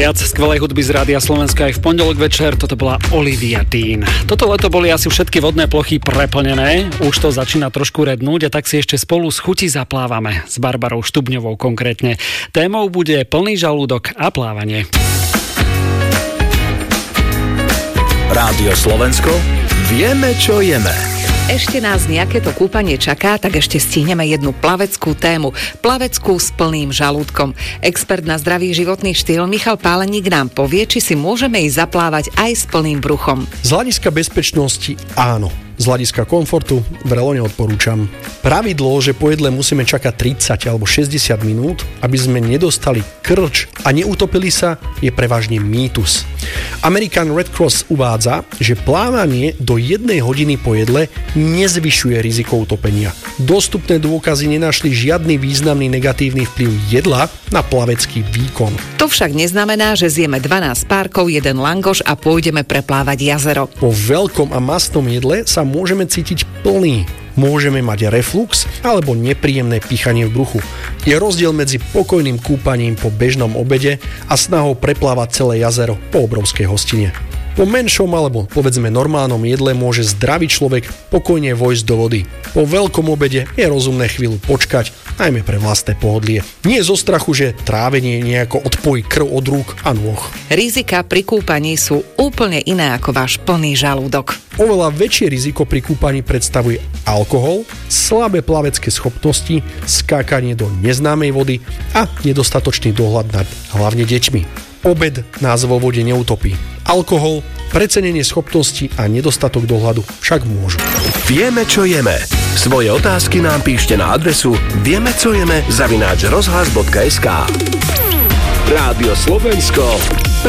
Viac skvelej hudby z Rádia Slovenska aj v pondelok večer. Toto bola Olivia Dean. Toto leto boli asi všetky vodné plochy preplnené. Už to začína trošku rednúť a tak si ešte spolu z chuti zaplávame. S Barbarou Štubňovou konkrétne. Témou bude plný žalúdok a plávanie. Rádio Slovensko. Vieme, čo jeme. Ešte nás nejaké to kúpanie čaká, tak ešte stihneme jednu plaveckú tému. Plaveckú s plným žalúdkom. Expert na zdravý životný štýl Michal Páleník nám povie, či si môžeme ísť zaplávať aj s plným bruchom. Z hľadiska bezpečnosti áno. Z hľadiska komfortu vrelo neodporúčam. Pravidlo, že po jedle musíme čakať 30 alebo 60 minút, aby sme nedostali krč a neutopili sa, je prevažne mýtus. American Red Cross uvádza, že plávanie do 1 hodiny po jedle nezvyšuje riziko utopenia. Dostupné dôkazy nenašli žiadny významný negatívny vplyv jedla na plavecký výkon. To však neznamená, že zjeme 12 párkov, 1 langoš a pôjdeme preplávať jazero. Po veľkom a mastnom jedle sa môžeme cítiť plný. Môžeme mať reflux alebo nepríjemné pýchanie v bruchu. Je rozdiel medzi pokojným kúpaním po bežnom obede a snahou preplávať celé jazero po obrovskej hostine. Po menšom alebo povedzme normálnom jedle môže zdravý človek pokojne vojsť do vody. Po veľkom obede je rozumné chvíľu počkať, najmä pre vlastné pohodlie. Nie zo strachu, že trávenie nejako odpojí krv od rúk a nôh. Rizika pri kúpaní sú úplne iné ako váš plný žalúdok. Oveľa väčšie riziko pri kúpaní predstavuje alkohol, slabé plavecké schopnosti, skákanie do neznámej vody a nedostatočný dohľad nad hlavne deťmi. Obed nás vo vode neutopí. Alkohol, precenenie schopností a nedostatok dohľadu však môžu. Vieme, čo jeme. Svoje otázky nám píšte na adresu viemecojeme@rozhlas.sk. Rádio Slovensko.